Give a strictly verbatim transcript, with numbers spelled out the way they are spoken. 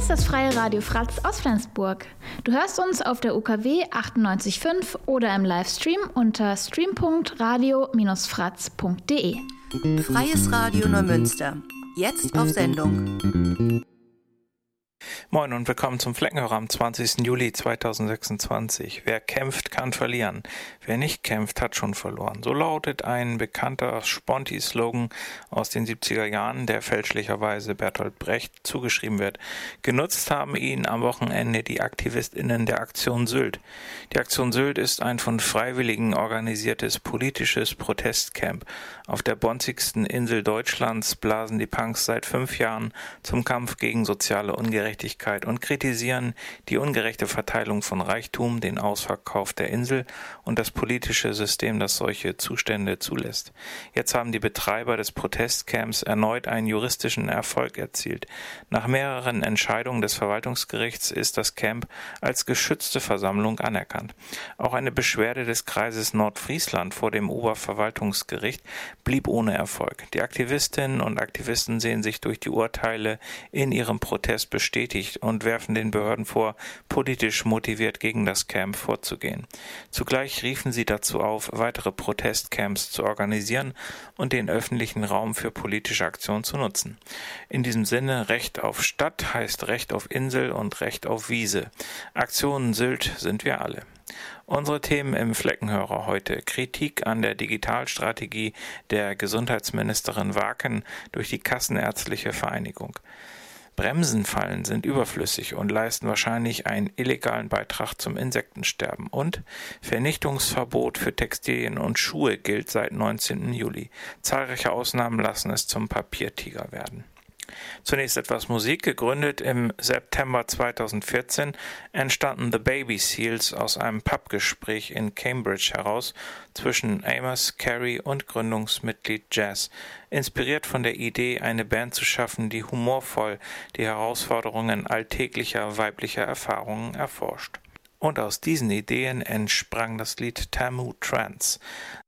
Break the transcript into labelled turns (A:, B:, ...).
A: ist das Freie Radio Fratz aus Flensburg. Du hörst uns auf der U K W achtundneunzig Komma fünf oder im Livestream unter stream punkt radio Bindestrich fratz punkt de.
B: Freies Radio Neumünster. Jetzt auf Sendung.
C: Moin und willkommen zum Fleckenhörer am zwanzigsten Juli zweitausendsechsundzwanzig. Wer kämpft, kann verlieren. Wer nicht kämpft, hat schon verloren. So lautet ein bekannter Sponti-Slogan aus den siebziger Jahren, der fälschlicherweise Bertolt Brecht zugeschrieben wird. Genutzt haben ihn am Wochenende die AktivistInnen der Aktion Sylt. Die Aktion Sylt ist ein von Freiwilligen organisiertes politisches Protestcamp. Auf der bonzigsten Insel Deutschlands blasen die Punks seit fünf Jahren zum Kampf gegen soziale Ungerechtigkeit und kritisieren die ungerechte Verteilung von Reichtum, den Ausverkauf der Insel und das politische System, das solche Zustände zulässt. Jetzt haben die Betreiber des Protestcamps erneut einen juristischen Erfolg erzielt. Nach mehreren Entscheidungen des Verwaltungsgerichts ist das Camp als geschützte Versammlung anerkannt. Auch eine Beschwerde des Kreises Nordfriesland vor dem Oberverwaltungsgericht blieb ohne Erfolg. Die Aktivistinnen und Aktivisten sehen sich durch die Urteile in ihrem Protest bestätigt und werfen den Behörden vor, politisch motiviert gegen das Camp vorzugehen. Zugleich riefen sie dazu auf, weitere Protestcamps zu organisieren und den öffentlichen Raum für politische Aktion zu nutzen. In diesem Sinne, Recht auf Stadt heißt Recht auf Insel und Recht auf Wiese. Aktionen Sylt sind wir alle. Unsere Themen im Fleckenhörer heute: Kritik an der Digitalstrategie der Gesundheitsministerin Waken durch die Kassenärztliche Vereinigung. Bremsenfallen sind überflüssig und leisten wahrscheinlich einen illegalen Beitrag zum Insektensterben. Und Vernichtungsverbot für Textilien und Schuhe gilt seit neunzehnten Juli. Zahlreiche Ausnahmen lassen es zum Papiertiger werden. Zunächst etwas Musik. Gegründet im September zweitausendvierzehn entstanden The Baby Seals aus einem Pubgespräch in Cambridge heraus zwischen Amos, Carey und Gründungsmitglied Jazz. Inspiriert von der Idee, eine Band zu schaffen, die humorvoll die Herausforderungen alltäglicher weiblicher Erfahrungen erforscht. Und aus diesen Ideen entsprang das Lied Tamu Trance.